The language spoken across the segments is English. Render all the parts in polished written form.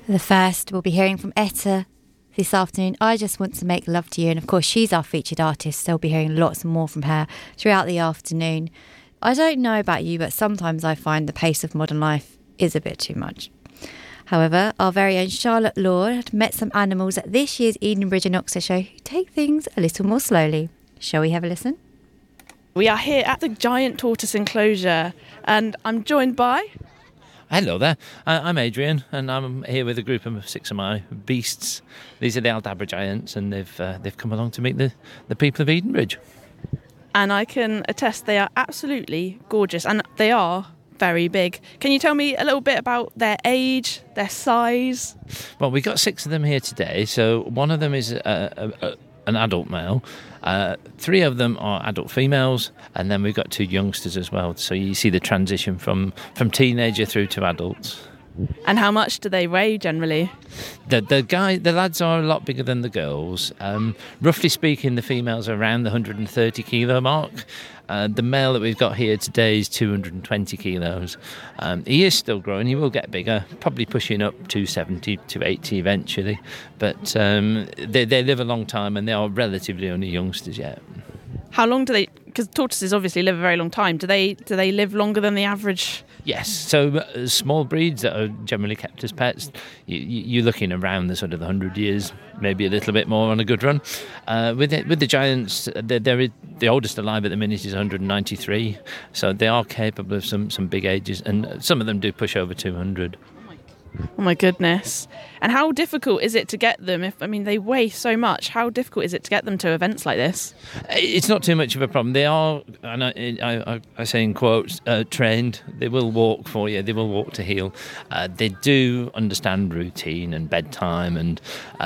The first, we'll be hearing from Etta this afternoon. I Just Want to Make Love to You. And of course, she's our featured artist, so we'll be hearing lots more from her throughout the afternoon. I don't know about you, but sometimes I find the pace of modern life is a bit too much. However, our very own Charlotte Lord met some animals at this year's Edenbridge and Oxford show who take things a little more slowly. Shall we have a listen? We are here at the Giant Tortoise Enclosure, and I'm joined by... Hello there, I'm Adrian, and I'm here with a group of 6 of my beasts. These are the Aldabra giants, and they've come along to meet the people of Edenbridge. And I can attest they are absolutely gorgeous, and they are very big. Can you tell me a little bit about their age, their size? Well, we've got 6 of them here today, so one of them is an adult male. 3 of them are adult females, and then we've got 2 youngsters as well. So you see the transition from teenager through to adults. And how much do they weigh generally? The lads are a lot bigger than the girls. Roughly speaking, the females are around the 130 kilo mark. The male that we've got here today is 220 kilos. He is still growing. He will get bigger, probably pushing up to 70 to 80 eventually. But they live a long time, and they are relatively only youngsters yet. How long do they... Because tortoises obviously live a very long time. Do they live longer than the average? Yes, so small breeds that are generally kept as pets, you're looking around the sort of the 100 years, maybe a little bit more on a good run. With the giants, the oldest alive at the minute is 193, so they are capable of some big ages, and some of them do push over 200. Oh my goodness. And how difficult is it to get them? They weigh so much. How difficult is it to get them to events like this? It's not too much of a problem. They are, and I say in quotes, trained. They will walk for you. They will walk to heel. They do understand routine and bedtime, and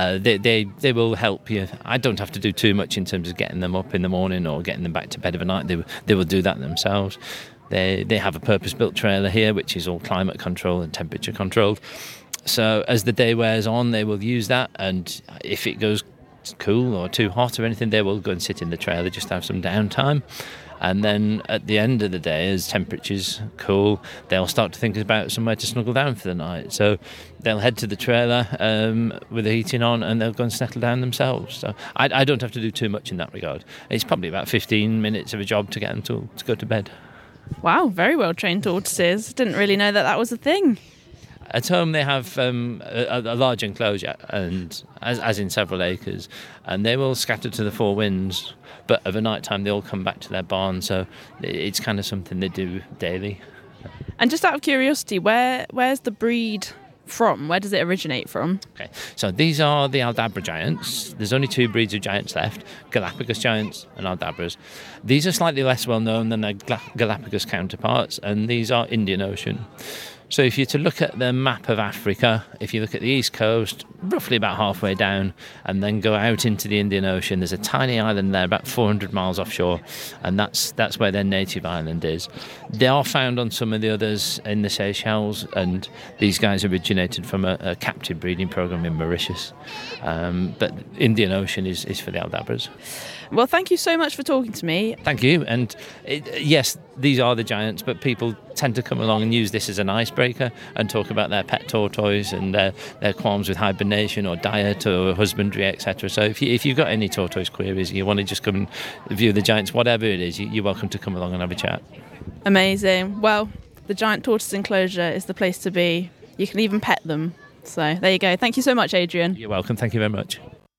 they will help you. I don't have to do too much in terms of getting them up in the morning or getting them back to bed overnight. They will do that themselves. They have a purpose-built trailer here, which is all climate controlled and temperature controlled. So as the day wears on, they will use that, and if it goes cool or too hot or anything, they will go and sit in the trailer just to have some downtime. And then at the end of the day, as temperatures cool, they'll start to think about somewhere to snuggle down for the night. So they'll head to the trailer with the heating on, and they'll go and settle down themselves. So I don't have to do too much in that regard. It's probably about 15 minutes of a job to get them to go to bed. Wow, very well trained tortoises. Didn't really know that was a thing. At home they have a large enclosure, and as in several acres, and they will scatter to the 4 winds, but of a night time they all come back to their barn, so it's kind of something they do daily. And just out of curiosity, where's the breed from? Where does it originate from? Okay, so these are the Aldabra giants. There's only 2 breeds of giants left, Galapagos giants and Aldabras. These are slightly less well known than their Galapagos counterparts, and these are Indian Ocean. So if you're to look at the map of Africa, if you look at the east coast, roughly about halfway down, and then go out into the Indian Ocean, there's a tiny island there about 400 miles offshore, and that's where their native island is. They are found on some of the others in the Seychelles, and these guys originated from a captive breeding program in Mauritius. But Indian Ocean is for the Aldabras. Well, thank you so much for talking to me. Thank you. And yes, these are the giants, but people tend to come along and use this as an icebreaker and talk about their pet tortoise and their qualms with hibernation or diet or husbandry, etc. So if you've got any tortoise queries, you want to just come and view the giants, whatever it is, you're welcome to come along and have a chat. Amazing. Well, the Giant Tortoise Enclosure is the place to be. You can even pet them. So there you go. Thank you so much, Adrian. You're welcome. Thank you very much.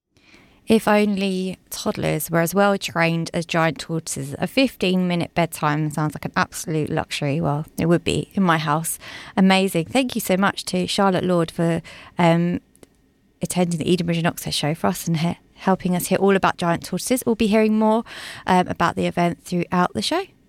If only toddlers were as well trained as giant tortoises. A 15-minute bedtime sounds like an absolute luxury. Well, it would be in my house. Amazing. Thank you so much to Charlotte Lord for attending the Edenbridge and Oxford show for us and helping us hear all about giant tortoises. We'll be hearing more about the event throughout the show.